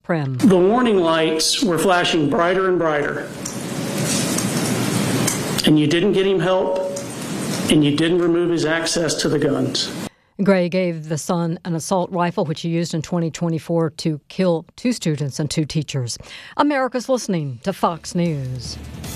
Prim. The warning lights were flashing brighter and brighter. And you didn't get him help, and you didn't remove his access to the guns. Gray gave the son an assault rifle, which he used in 2024 to kill 2 students and 2 teachers. America's listening to Fox News.